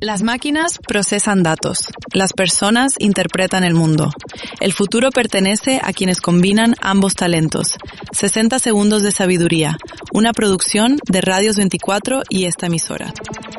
Las máquinas procesan datos, las personas interpretan el mundo. El futuro pertenece a quienes combinan ambos talentos. 60 segundos de sabiduría, una producción de Radios 24 y esta emisora.